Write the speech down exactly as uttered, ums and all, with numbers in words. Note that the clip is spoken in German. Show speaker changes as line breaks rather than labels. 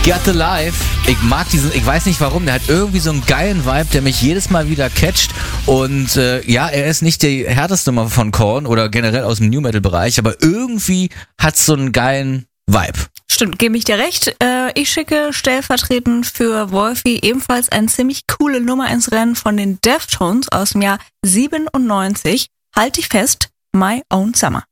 Got the Life. Ich mag diesen, ich weiß nicht warum, der hat irgendwie so einen geilen Vibe, der mich jedes Mal wieder catcht. Und äh, ja, er ist nicht die härteste Nummer von Korn oder generell aus dem New Metal Bereich, aber irgendwie hat so einen geilen Vibe.
Stimmt, gebe ich dir recht. Äh, ich schicke stellvertretend für Wolfi ebenfalls eine ziemlich coole Nummer ins Rennen von den Deftones aus dem Jahr siebenundneunzig. Halt dich fest, My Own Summer.